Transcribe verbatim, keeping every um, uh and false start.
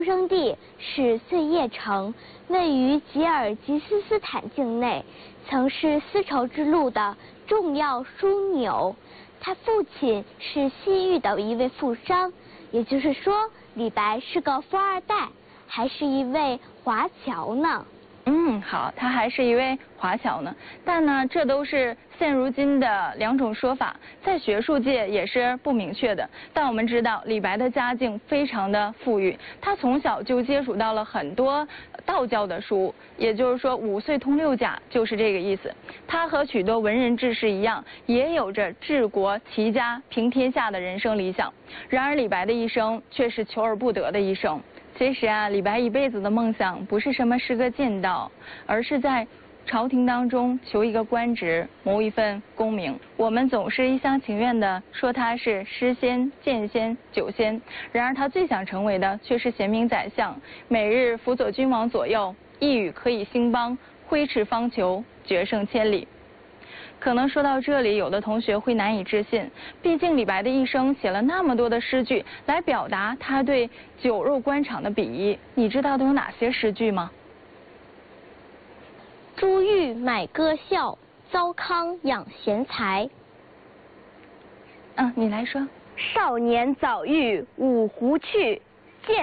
出生地是碎叶城，位于吉尔吉斯斯坦境内，曾是丝绸之路的重要枢纽。他父亲是西域的一位富商，也就是说，李白是个富二代，还是一位华侨呢？ 嗯，好，他还是一位华侨呢。但呢，这都是现如今的两种说法，在学术界也是不明确的。但我们知道，李白的家境非常的富裕，他从小就接触到了很多道教的书，也就是说五岁通六甲就是这个意思。他和许多文人志士一样，也有着治国齐家平天下的人生理想。然而李白的一生却是求而不得的一生。其实啊，李白一辈子的梦想不是什么诗歌剑道，而是在朝廷当中求一个官职，谋一份功名。我们总是一厢情愿的说他是诗仙、剑仙、酒仙，然而他最想成为的却是贤明宰相，每日辅佐君王左右，一语可以兴邦，挥斥方遒，决胜千里。可能说到这里，有的同学会难以置信，毕竟李白的一生写了那么多的诗句来表达他对酒肉官场的鄙夷，你知道都有哪些诗句吗？ 珠玉买歌笑，糟糠养贤才。 嗯，你来说。 少年早遇五湖去，